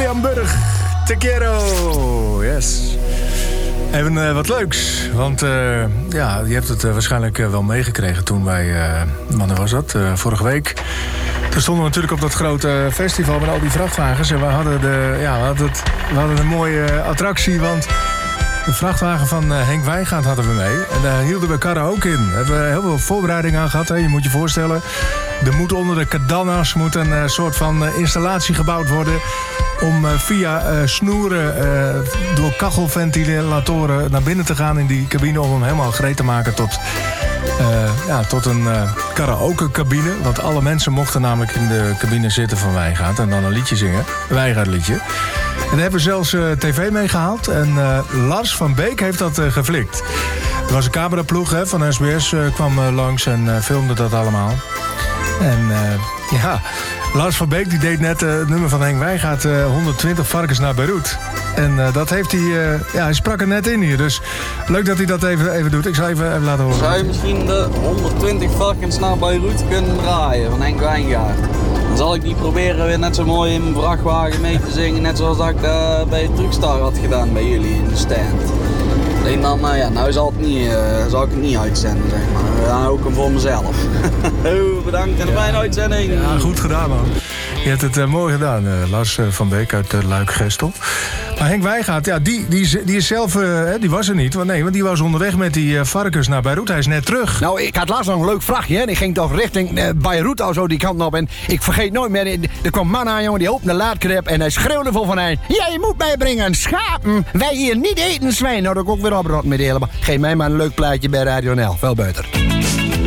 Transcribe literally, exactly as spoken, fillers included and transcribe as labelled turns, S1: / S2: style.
S1: Mirjam Burg. Te quiero. Yes. Even uh, wat leuks. Want uh, ja, je hebt het uh, waarschijnlijk uh, wel meegekregen toen wij... Uh, wanneer was dat? Uh, vorige week. Toen stonden we natuurlijk op dat grote festival met al die vrachtwagens. En we hadden, de, ja, we hadden, het, we hadden een mooie uh, attractie, want... de vrachtwagen van uh, Henk Wijngaard hadden we mee. En daar hielden we karaoke in. Daar hebben we heel veel voorbereiding aan gehad. Hè. Je moet je voorstellen, er moet onder de cadannas moet een uh, soort van uh, installatie gebouwd worden... om uh, via uh, snoeren uh, door kachelventilatoren naar binnen te gaan in die cabine... om hem helemaal gereed te maken tot, uh, ja, tot een uh, karaoke-cabine. Want alle mensen mochten namelijk in de cabine zitten van Wijngaard... en dan een liedje zingen, een Wijngaard-liedje. En daar hebben we zelfs uh, tv mee gehaald. En uh, Lars van Beek heeft dat uh, geflikt. Er was een cameraploeg hè, van S B S uh, kwam uh, langs en uh, filmde dat allemaal. En uh, ja, Lars van Beek die deed net uh, het nummer van Henk Wijngaard... Uh, honderdtwintig varkens naar Beirut. En uh, dat heeft hij... Uh, ja, hij sprak er net in hier. Dus leuk dat hij dat even, even doet. Ik zal even, even laten horen.
S2: Zou je misschien de honderdtwintig varkens naar Beirut kunnen draaien van Henk Wijngaard? Dan zal ik die proberen weer net zo mooi in mijn vrachtwagen mee te zingen. Net zoals dat ik uh, bij Truckstar had gedaan bij jullie in de stand. Alleen dan, uh, ja, nou zal, het niet, uh, zal ik het niet uitzenden, zeg maar. Dan hou ik hem voor mezelf. Oh, bedankt en een fijne uitzending.
S1: Ja, goed gedaan, man. Je hebt het uh, mooi gedaan, uh, Lars uh, van Beek uit uh, Luik-Gestel. Maar Henk Wijngaard, ja, die, die, die is zelf, uh, die was er niet. Want nee, want die was onderweg met die uh, varkens naar Beirut. Hij is net terug.
S3: Nou, ik had laatst nog een leuk vrachtje. Hè. Ik ging toch richting uh, Beirut of zo die kant op. En ik vergeet nooit meer, er kwam een man aan, jongen, die opende de laadkrib en hij schreeuwde vol van hij. Ja, je moet mij brengen schapen. Wij hier niet eten zwijn. Nou, dat ik ook weer oprot met de hele. Geef mij maar een leuk plaatje bij Radio N L. Veel beter.